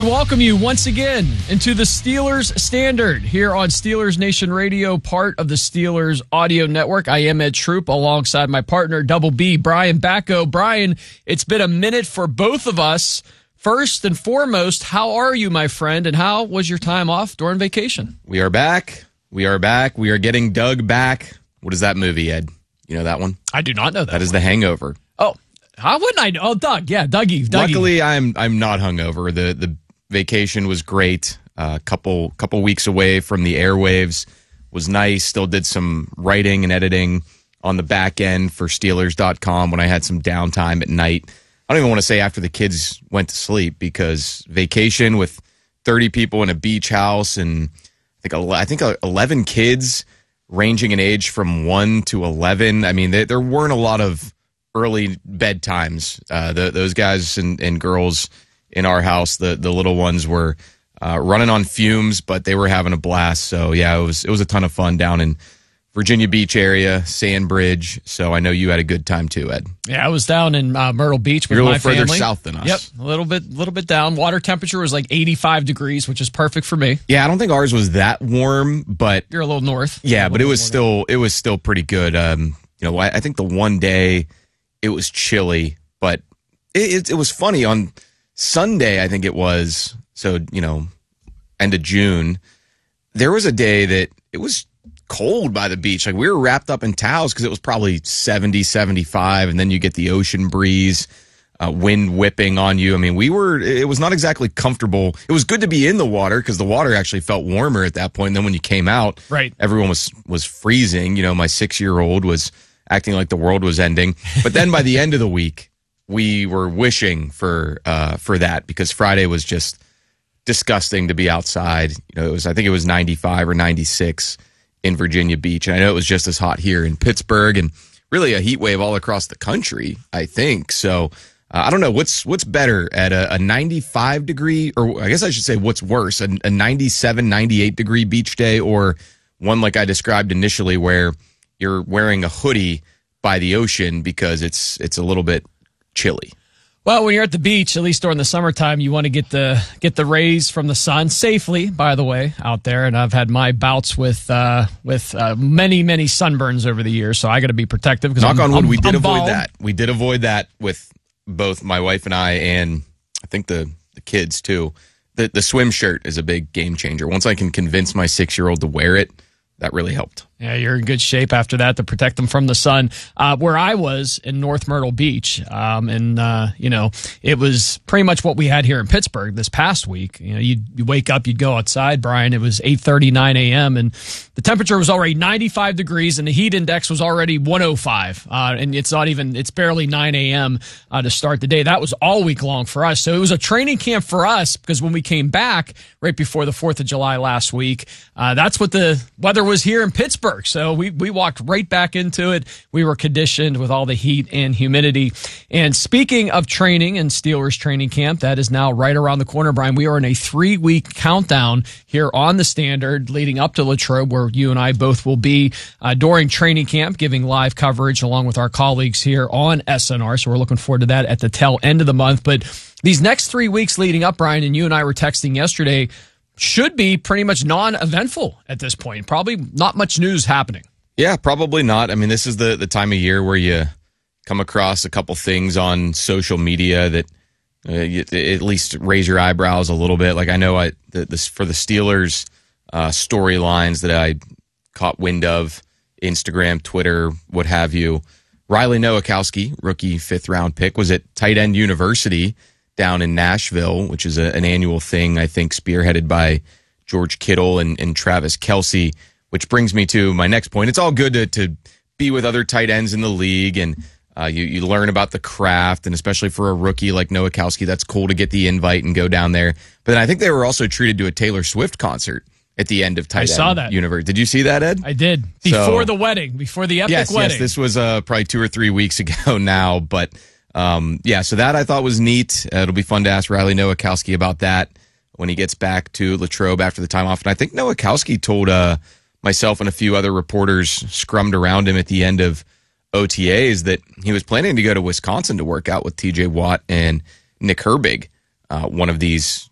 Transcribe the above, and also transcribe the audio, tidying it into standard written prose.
Welcome you once again into the Steelers Standard here on Steelers Nation Radio, part of the Steelers Audio Network. I am Ed Troop alongside my partner, Double B, Brian Bacco. Brian, it's been a minute for both of us. First and foremost, how are you, my friend, and how was your time off during vacation? We are back. We are back. We are getting Doug back. What is that movie, Ed? You know that one? I do not know that. That is The Hangover. Oh, how wouldn't I know? Oh, Doug. Yeah, Dougie. Luckily, I'm not hungover. The vacation was great. Couple weeks away from the airwaves was nice. Still did some writing and editing on the back end for Steelers.com when I had some downtime at night. I don't even want to say after the kids went to sleep, because vacation with 30 people in a beach house and I think 11 kids ranging in age from 1 to 11. I mean, there weren't a lot of early bedtimes. Those guys and girls in our house, the little ones were running on fumes, but they were having a blast. So yeah, it was a ton of fun down in Virginia Beach area, Sandbridge. So I know you had a good time too, Ed. Yeah, I was down in Myrtle Beach with You're a my little family. further south than us. Yep, a little bit down. Water temperature was like 85 degrees, which is perfect for me. Yeah, I don't think ours was that warm, but You're a little north. yeah, but it was still pretty good. I think the one day it was chilly, but it was funny on Sunday, I think it was, so, end of June, there was a day that it was cold by the beach. Like, we were wrapped up in towels because it was probably 70, 75, and then you get the ocean breeze, wind whipping on you. I mean, it was not exactly comfortable. It was good to be in the water because the water actually felt warmer at that point. And then when you came out, right, everyone was freezing. My 6-year-old was acting like the world was ending. But then by the end of the week, we were wishing for that, because Friday was just disgusting to be outside. I think it was 95 or 96 in Virginia Beach. And I know it was just as hot here in Pittsburgh, and really a heat wave all across the country, I think. So I don't know what's better at a 95 degree, or I guess I should say what's worse, a 97, 98 degree beach day, or one like I described initially where you're wearing a hoodie by the ocean because it's a little bit chilly. Well, when you're at the beach, at least during the summertime, you want to get the rays from the sun safely, by the way, out there. And I've had my bouts with many sunburns over the years, so I got to be protective. Knock on wood, we did avoid that. We did avoid that with both my wife and I, and I think the kids too. The swim shirt is a big game changer. Once I can convince my 6-year-old to wear it, that really helped. Yeah, you're in good shape after that to protect them from the sun. Where I was in North Myrtle Beach, it was pretty much what we had here in Pittsburgh this past week. You wake up, you'd go outside, Brian. It was 8:39 a.m. and the temperature was already 95 degrees, and the heat index was already 105. And it's barely 9 a.m. To start the day. That was all week long for us. So it was a training camp for us, because when we came back right before the 4th of July last week, that's what the weather was here in Pittsburgh. So we walked right back into it. We were conditioned with all the heat and humidity. And speaking of training and Steelers training camp, that is now right around the corner, Brian. We are in a 3-week countdown here on the Standard leading up to Latrobe, where you and I both will be during training camp, giving live coverage along with our colleagues here on SNR. So we're looking forward to that at the tail end of the month. But these next 3 weeks leading up, Brian, and you and I were texting yesterday, should be pretty much non-eventful at this point. Probably not much news happening. Yeah, probably not. I mean, this is the time of year where you come across a couple things on social media that you at least raise your eyebrows a little bit. Like, I know for the Steelers storylines that I caught wind of, Instagram, Twitter, what have you, Riley Nowakowski, rookie 5th-round pick, was at Tight End University down in Nashville, which is an annual thing, I think, spearheaded by George Kittle and Travis Kelce, which brings me to my next point. It's all good to be with other tight ends in the league, and you learn about the craft, and especially for a rookie like Nowakowski, that's cool to get the invite and go down there. But then I think they were also treated to a Taylor Swift concert at the end of Tight End. I saw that. University. Did you see that, Ed? I did. Before the wedding, before the epic wedding. Yes, this was probably 2 or 3 weeks ago now, but so that I thought was neat. It'll be fun to ask Riley Nowakowski about that when he gets back to Latrobe after the time off. And I think Nowakowski told myself and a few other reporters scrummed around him at the end of OTAs that he was planning to go to Wisconsin to work out with TJ Watt and Nick Herbig one of these